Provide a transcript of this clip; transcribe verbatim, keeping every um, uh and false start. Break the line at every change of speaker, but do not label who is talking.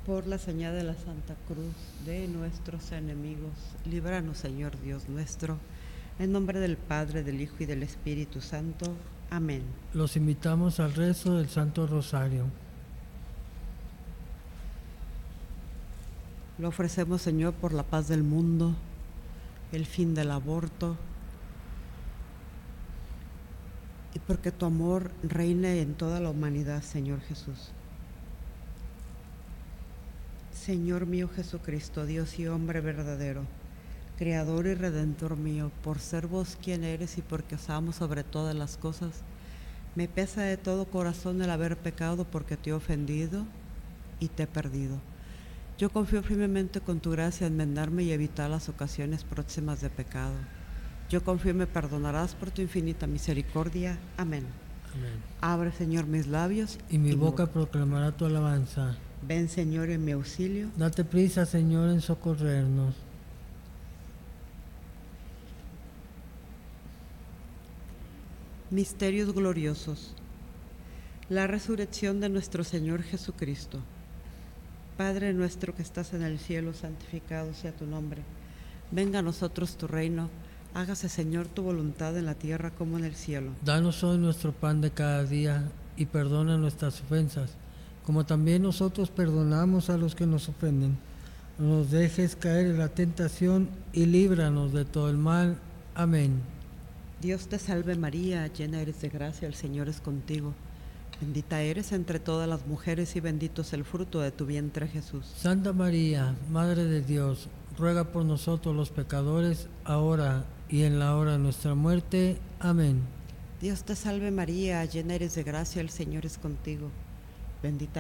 Por la señal de la Santa Cruz de nuestros enemigos, líbranos, Señor Dios nuestro, en nombre del Padre, del Hijo y del Espíritu Santo. Amén.
Los invitamos al rezo del Santo Rosario.
Lo ofrecemos, Señor, por la paz del mundo, el fin del aborto, y porque tu amor reine en toda la humanidad, Señor Jesús. Señor mío Jesucristo, Dios y hombre verdadero, Creador y Redentor mío, por ser vos quien eres y porque os amo sobre todas las cosas, me pesa de todo corazón el haber pecado porque te he ofendido y te he perdido. Yo confío firmemente con tu gracia en enmendarme y evitar las ocasiones próximas de pecado. Yo confío y me perdonarás por tu infinita misericordia. Amén.
Amén.
Abre, Señor, mis labios
Y mi boca proclamará tu alabanza.
Ven, Señor, en mi auxilio.
Date prisa, Señor, en socorrernos.
Misterios gloriosos. La resurrección de nuestro Señor Jesucristo. Padre nuestro que estás en el cielo, santificado sea tu nombre. Venga a nosotros tu reino. Hágase, Señor, tu voluntad en la tierra como en el cielo.
Danos hoy nuestro pan de cada día y perdona nuestras ofensas, como también nosotros perdonamos a los que nos ofenden. No nos dejes caer en la tentación y líbranos de todo el mal. Amén.
Dios te salve María, llena eres de gracia, el Señor es contigo. Bendita eres entre todas las mujeres y bendito es el fruto de tu vientre, Jesús.
Santa María, Madre de Dios, ruega por nosotros los pecadores, ahora y en la hora de nuestra muerte. Amén.
Dios te salve María, llena eres de gracia, el Señor es contigo. Bendita